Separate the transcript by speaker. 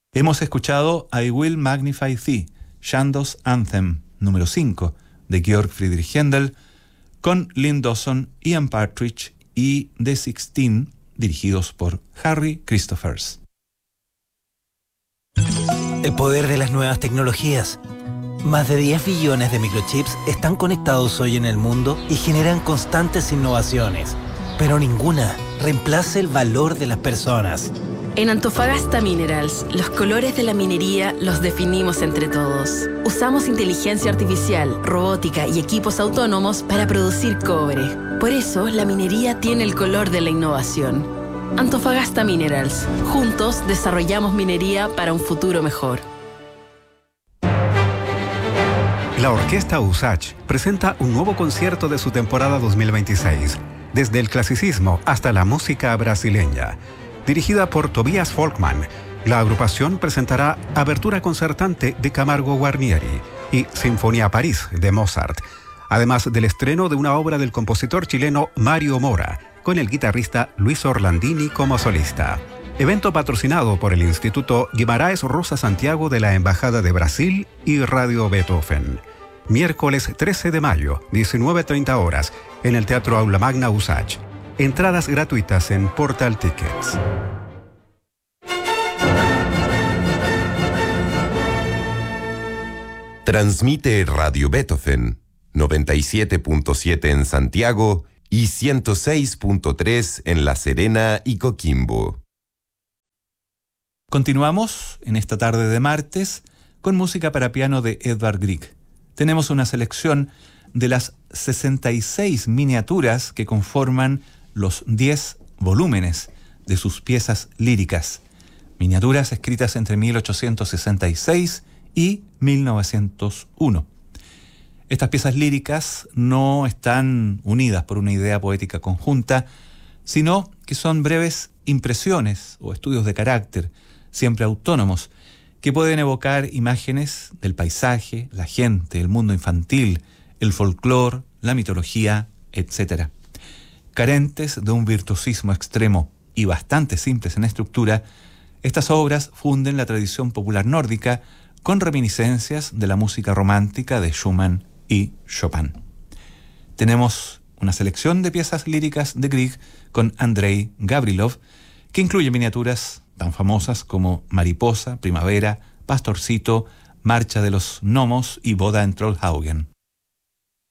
Speaker 1: Hemos escuchado I Will Magnify Thee, Chandos Anthem, número 5, de Georg Friedrich Händel, con Lynn Dawson, Ian Partridge y The Sixteen, dirigidos por Harry Christophers.
Speaker 2: El poder de las nuevas tecnologías. Más de 10 billones de microchips están conectados hoy en el mundo y generan constantes innovaciones, pero ninguna reemplaza el valor de las personas.
Speaker 3: En Antofagasta Minerals, los colores de la minería los definimos entre todos. Usamos inteligencia artificial, robótica y equipos autónomos para producir cobre. Por eso, la minería tiene el color de la innovación. Antofagasta Minerals. Juntos desarrollamos minería para un futuro mejor.
Speaker 4: La Orquesta USACH presenta un nuevo concierto de su temporada 2026, desde el clasicismo hasta la música brasileña. Dirigida por Tobias Folkman, la agrupación presentará Abertura Concertante de Camargo Guarnieri y Sinfonía París de Mozart, además del estreno de una obra del compositor chileno Mario Mora, con el guitarrista Luis Orlandini como solista. Evento patrocinado por el Instituto Guimarães Rosa Santiago de la Embajada de Brasil y Radio Beethoven. Miércoles 13 de mayo, 19:30 horas, en el Teatro Aula Magna USACH. Entradas gratuitas en Portal Tickets.
Speaker 5: Transmite Radio Beethoven, 97.7 en Santiago y 106.3 en La Serena y Coquimbo.
Speaker 1: Continuamos en esta tarde de martes con música para piano de Edvard Grieg. Tenemos una selección de las 66 miniaturas que conforman los 10 volúmenes de sus piezas líricas. Miniaturas escritas entre 1866 y 1901. Estas piezas líricas no están unidas por una idea poética conjunta, sino que son breves impresiones o estudios de carácter, siempre autónomos, que pueden evocar imágenes del paisaje, la gente, el mundo infantil, el folclore, la mitología, etc. Carentes de un virtuosismo extremo y bastante simples en estructura, estas obras funden la tradición popular nórdica con reminiscencias de la música romántica de Schumann y Chopin. Tenemos una selección de piezas líricas de Grieg con Andrei Gavrilov, que incluye miniaturas tan famosas como Mariposa, Primavera, Pastorcito, Marcha de los Gnomos y Boda en Trollhaugen.